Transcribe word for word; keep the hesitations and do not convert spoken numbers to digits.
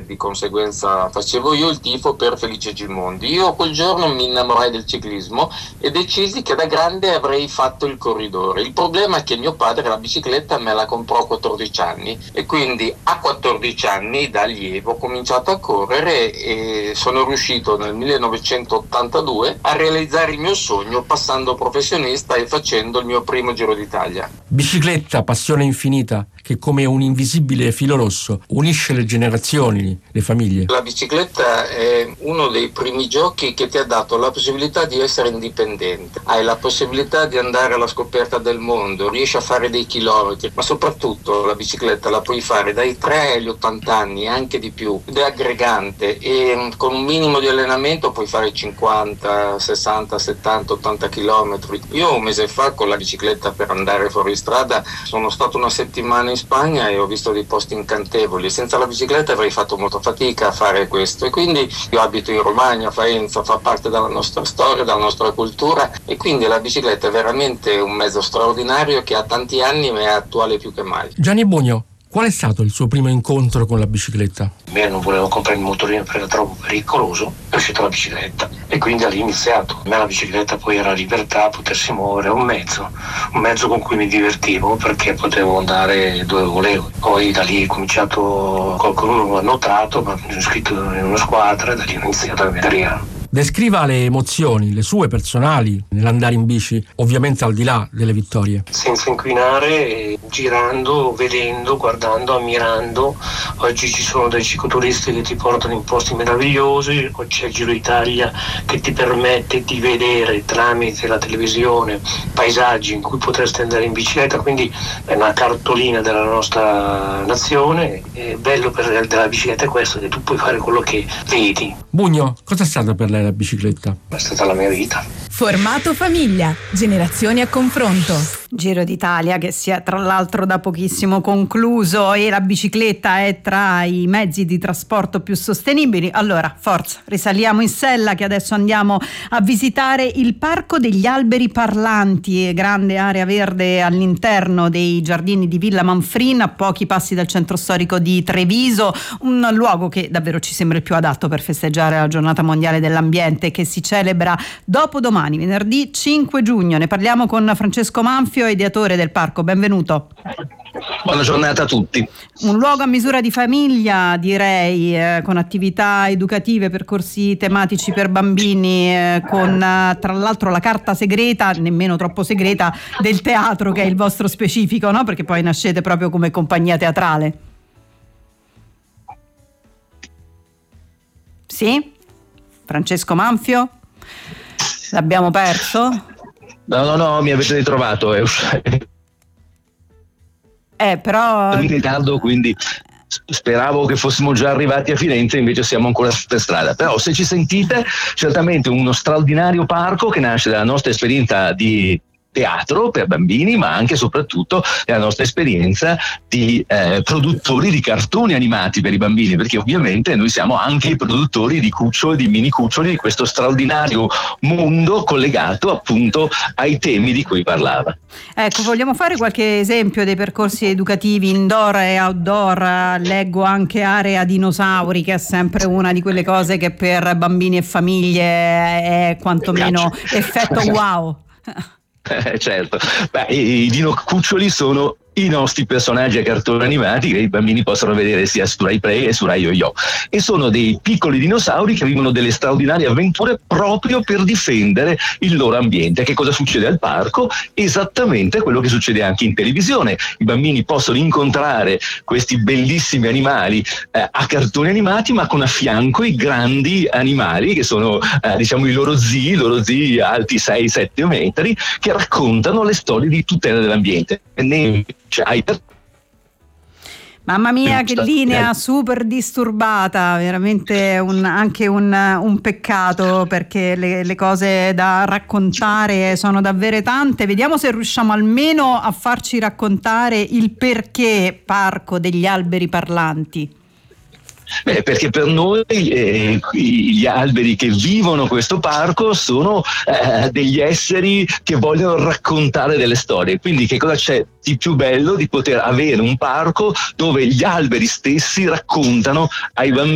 di conseguenza facevo io il tifo per Felice Gimondi. Io quel giorno mi innamorai del ciclismo e decisi che da grande avrei fatto il corridore. Il problema è che mio padre la bicicletta me la comprò a quattordici anni e quindi a quattordici anni da allievo ho cominciato a correre e sono riuscito nel millenovecentottantadue a realizzare il mio sogno passando professionista e facendo il mio primo Giro d'Italia. Bicicletta, passione infinita che come un invisibile filo rosso unisce le generazioni, le famiglie. La bicicletta è uno dei primi giochi che ti ha dato la possibilità di essere indipendente. Hai la possibilità di andare alla scoperta del mondo, riesci a fare dei chilometri, ma soprattutto la bicicletta la puoi fare dai tre agli ottanta anni, anche di più, ed è aggregante e con un minimo di allenamento puoi fare cinquanta, sessanta, settanta, ottanta chilometri. Io un mese fa con la bicicletta per andare fuori strada sono stato una settimana in Spagna e ho visto dei posti incantevoli. Senza la bicicletta avrei fatto molta fatica a fare questo e quindi io abito in Romagna, Faenza, fa parte della nostra storia, della nostra cultura e quindi la bicicletta è veramente un mezzo straordinario che ha tanti anni ma è attuale più che mai. Gianni Bugno, qual è stato il suo primo incontro con la bicicletta? Io non volevo comprare il motorino perché era troppo pericoloso, è uscita la bicicletta e quindi da lì è iniziato. Per me la bicicletta poi era libertà, potersi muovere, un mezzo, un mezzo con cui mi divertivo perché potevo andare dove volevo. Poi da lì ho cominciato, qualcuno mi ha notato, mi sono iscritto in una squadra e da lì ho iniziato la mia carriera. Descriva le emozioni, le sue personali, nell'andare in bici, ovviamente al di là delle vittorie. Senza inquinare, girando, vedendo, guardando, ammirando. Oggi ci sono dei cicloturisti che ti portano in posti meravigliosi, poi c'è il Giro d'Italia che ti permette di vedere tramite la televisione paesaggi in cui potresti andare in bicicletta, quindi è una cartolina della nostra nazione. È bello per della bicicletta è questo, che tu puoi fare quello che vedi. Bugno, cosa è stata per lei la bicicletta? È stata la mia vita. Formato famiglia, generazioni a confronto. Giro d'Italia che si è tra l'altro da pochissimo concluso e la bicicletta è tra i mezzi di trasporto più sostenibili. Allora, forza, risaliamo in sella che adesso andiamo a visitare il Parco degli Alberi Parlanti, grande area verde all'interno dei giardini di Villa Manfrin, a pochi passi dal centro storico di Treviso, un luogo che davvero ci sembra il più adatto per festeggiare la giornata mondiale dell'ambiente che si celebra dopodomani, venerdì cinque giugno. Ne parliamo con Francesco Manfio, ideatore del parco. Benvenuto. Buona giornata a tutti. Un luogo a misura di famiglia, direi, eh, con attività educative, percorsi tematici per bambini, eh, con eh, tra l'altro la carta segreta, nemmeno troppo segreta, del teatro, che è il vostro specifico, no? Perché poi nascete proprio come compagnia teatrale. Sì? Francesco Manfio? L'abbiamo perso? No, no, no, mi avete ritrovato. È Eh, però... in ritardo, quindi speravo che fossimo già arrivati a Firenze, invece siamo ancora per strada. Però se ci sentite, certamente uno straordinario parco che nasce dalla nostra esperienza di teatro per bambini, ma anche e soprattutto la nostra esperienza di eh, produttori di cartoni animati per i bambini, perché ovviamente noi siamo anche i produttori di cuccioli, di mini cuccioli, di questo straordinario mondo collegato appunto ai temi di cui parlava. Ecco, vogliamo fare qualche esempio dei percorsi educativi indoor e outdoor? Leggo anche area dinosauri, che è sempre una di quelle cose che per bambini e famiglie è quantomeno effetto wow. Eh, certo, beh, i, i dino cuccioli sono i nostri personaggi a cartoni animati che i bambini possono vedere sia su Rai Play e su Rai Yo-Yo, e sono dei piccoli dinosauri che vivono delle straordinarie avventure proprio per difendere il loro ambiente. Che cosa succede al parco? Esattamente quello che succede anche in televisione. I bambini possono incontrare questi bellissimi animali eh, a cartoni animati, ma con a fianco i grandi animali che sono eh, diciamo i loro zii, i loro zii alti sei sette metri, che raccontano le storie di tutela dell'ambiente. E ne Cioè, Mamma mia, che linea super disturbata, veramente un, anche un, un peccato, perché le, le cose da raccontare sono davvero tante. Vediamo se riusciamo almeno a farci raccontare il perché Parco degli Alberi Parlanti. Beh, perché per noi eh, gli alberi che vivono questo parco sono eh, degli esseri che vogliono raccontare delle storie. Quindi che cosa c'è di più bello di poter avere un parco dove gli alberi stessi raccontano ai bambini